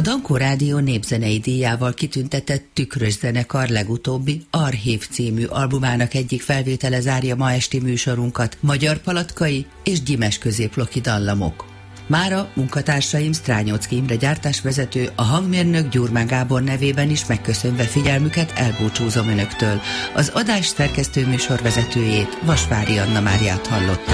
Dankó Rádió népzenei díjával kitüntetett Tükrös zenekar legutóbbi Archív című albumának egyik felvétele zárja ma esti műsorunkat, magyar palatkai és gyimes középloki dallamok. Mára munkatársaim Strányocki Imre gyártásvezető, a hangmérnök Gyurmán Gábor nevében is megköszönve figyelmüket elbúcsúzom önöktől. Az adás szerkesztő műsorvezetőjét, Vasvári Anna Máriát hallották.